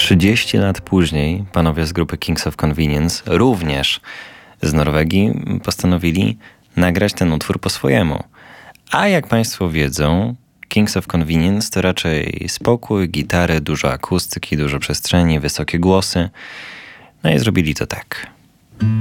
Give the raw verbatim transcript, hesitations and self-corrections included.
trzydzieści lat później panowie z grupy Kings of Convenience, również z Norwegii, postanowili nagrać ten utwór po swojemu. A jak państwo wiedzą, Kings of Convenience to raczej spokój, gitary, dużo akustyki, dużo przestrzeni, wysokie głosy. No i zrobili to tak.